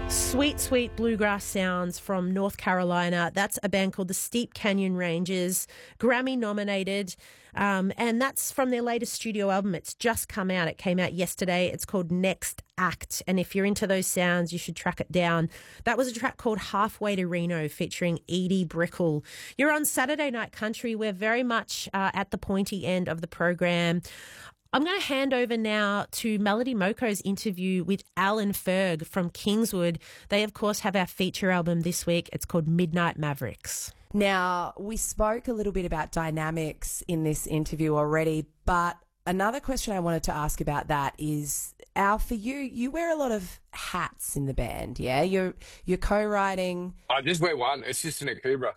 Sweet, sweet bluegrass sounds from North Carolina. That's a band called the Steep Canyon Rangers, Grammy nominated, and that's from their latest studio album. It's just come out. It came out yesterday. It's called Next Act, and if you're into those sounds, you should track it down. That was a track called Halfway to Reno featuring Edie Brickell. You're on Saturday Night Country. We're very much at the pointy end of the program. I'm going to hand over now to Melody Moko's interview with Alan Ferg from Kingswood. They, of course, have our feature album this week. It's called Midnight Mavericks. Now, we spoke a little bit about dynamics in this interview already, but another question I wanted to ask about that is, Al, for you, you wear a lot of hats in the band, yeah? You're co-writing. I just wear one. It's just an Akubra.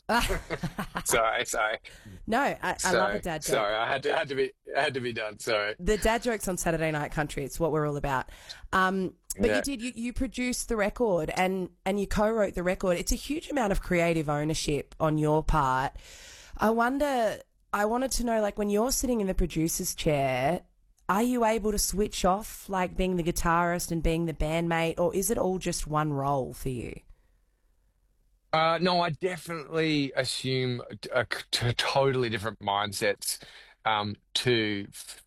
Sorry. No, I love a dad joke. Sorry, I had to be done. Sorry. The dad jokes on Saturday Night Country. It's what we're all about. But yeah. you produced the record and you co-wrote the record. It's a huge amount of creative ownership on your part. I wanted to know, like, when you're sitting in the producer's chair, are you able to switch off, like being the guitarist and being the bandmate, or is it all just one role for you? No, I definitely assume totally different mindsets to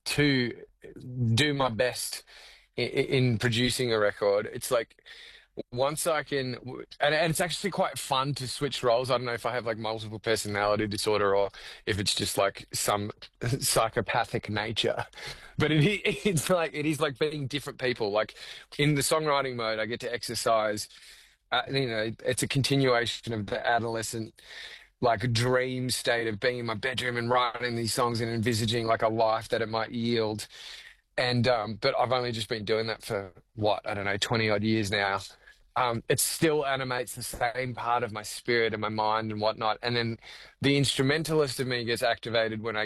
do my best in producing a record. It's like once I can, and it's actually quite fun to switch roles. I don't know if I have like multiple personality disorder or if it's just like some psychopathic nature, but it is like being different people. Like in the songwriting mode, I get to exercise. It's a continuation of the adolescent, like dream state of being in my bedroom and writing these songs and envisaging like a life that it might yield. And but I've only just been doing that for 20 odd years now. It still animates the same part of my spirit and my mind and whatnot. And then the instrumentalist of me gets activated when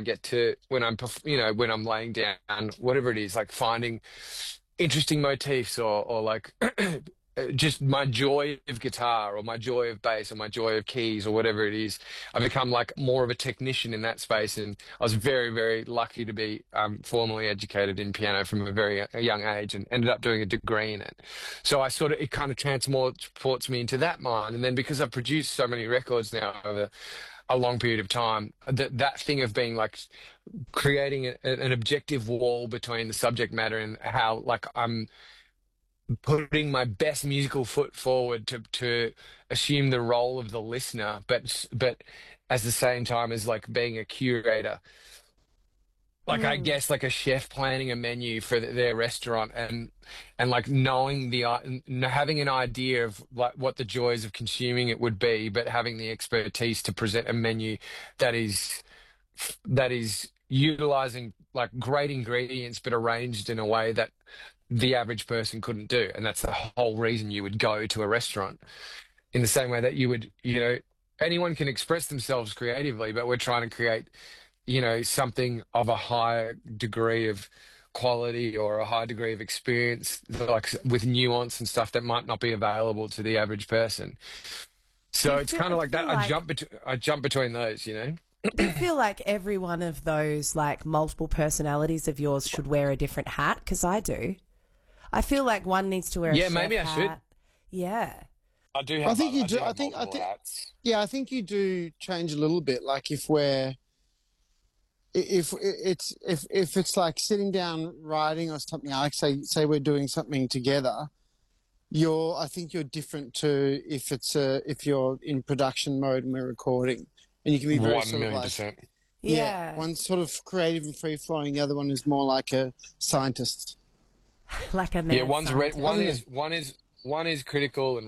I'm laying down, whatever it is, like finding interesting motifs or like just my joy of guitar or my joy of bass or my joy of keys or whatever it is. I've become like more of a technician in that space, and I was very, very lucky to be formally educated in piano from a very young age and ended up doing a degree in it. So it kind of transports me into that mind. And then because I've produced so many records now over a long period of time, that thing of being like creating an objective wall between the subject matter and how like I'm putting my best musical foot forward to assume the role of the listener, but at the same time as like being a curator, like I guess like a chef planning a menu for their restaurant and like having an idea of like what the joys of consuming it would be, but having the expertise to present a menu that is utilizing like great ingredients but arranged in a way that the average person couldn't do. And that's the whole reason you would go to a restaurant. In the same way that you would, anyone can express themselves creatively, but we're trying to create, something of a higher degree of quality or a high degree of experience, like with nuance and stuff that might not be available to the average person. So it's kind of like that. I jump between those, Do you feel like every one of those like multiple personalities of yours should wear a different hat? Because I do. I feel like one needs to wear a chef maybe I hat. should. Yeah. I do have. I think you do. I think hats. Yeah, I think you do change a little bit. Like if it's like sitting down writing or something, like say we're doing something together, I think you're different to if you're in production mode and we're recording, and you can be very 1,000,000%. Yeah, one's sort of creative and free flowing. The other one is more like a scientist. Like a man. Yeah, one is critical and